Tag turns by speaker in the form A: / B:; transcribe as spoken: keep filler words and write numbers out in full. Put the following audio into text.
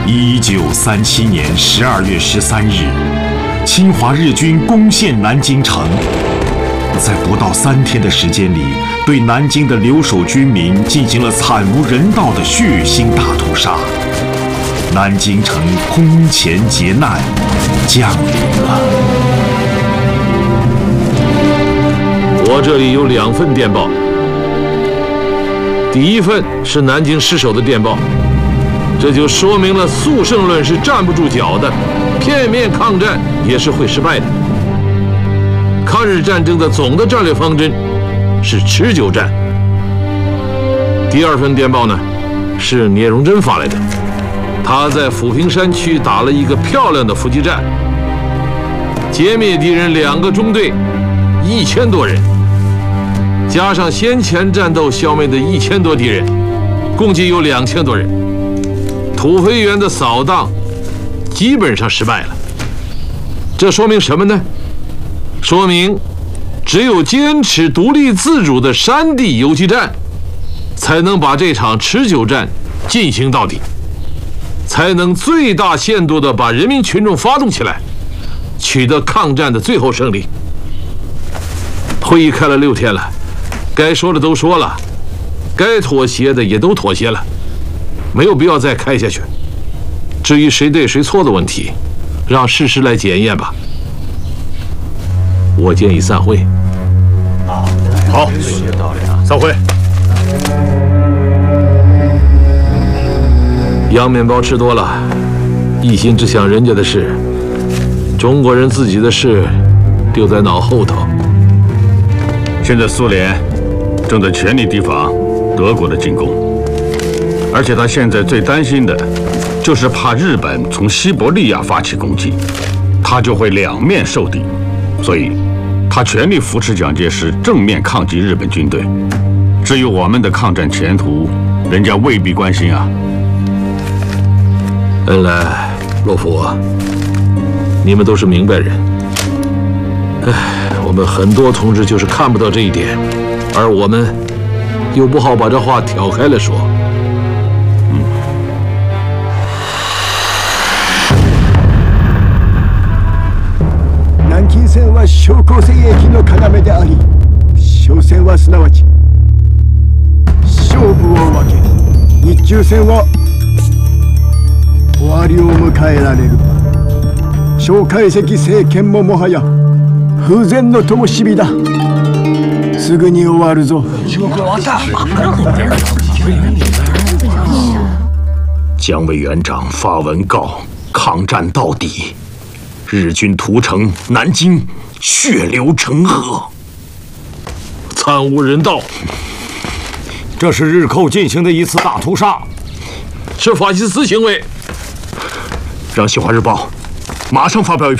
A: 一九三七年十二月十三日，侵华日军攻陷南京城，在不到三天的时间里，对南京的留守军民进行了惨无人道的血腥大屠杀。南京城空前劫难降临了。
B: 我这里有两份电报，第一份是南京失守的电报，这就说明了速胜论是站不住脚的，片面抗战也是会失败的。抗日战争的总的战略方针是持久战。第二份电报呢，是聂荣臻发来的，他在抚平山区打了一个漂亮的伏击战，歼灭敌人两个中队，一千多人，加上先前战斗消灭的一千多敌人，共计有两千多人。土肥原的扫荡基本上失败了。这说明什么呢？说明只有坚持独立自主的山地游击战，才能把这场持久战进行到底，才能最大限度地把人民群众发动起来，取得抗战的最后胜利。会议开了六天了，该说的都说了，该妥协的也都妥协了，没有必要再开下去。至于谁对谁错的问题，让事实来检验吧。我建议散会。
C: 好，散会。
B: 洋面包吃多了，一心只想人家的事，中国人自己的事丢在脑后头。
C: 现在苏联正在全力提防德国的进攻，而且他现在最担心的就是怕日本从西伯利亚发起攻击，他就会两面受敌，所以他全力扶持蒋介石正面抗击日本军队。至于我们的抗战前途，人家未必关心啊。
B: 恩来，洛夫啊，你们都是明白人。唉，我们很多同志就是看不到这一点，而我们又不好把这话挑开了说。嗯。
D: 南京線は小江戦役の要であり、商戦はすなわち勝負を分け、日中戦は終わりを迎えられる。蒋介石政権ももはや風前の灯火だ。すぐに終わるぞ。
A: 蒋委员长发文告：抗战到底，日军屠城南京，血流成河，
B: 惨无人道。
E: 这是日寇进行的一次大屠杀，
B: 是法西斯行为。
A: 让《新华日报》马上发表一篇。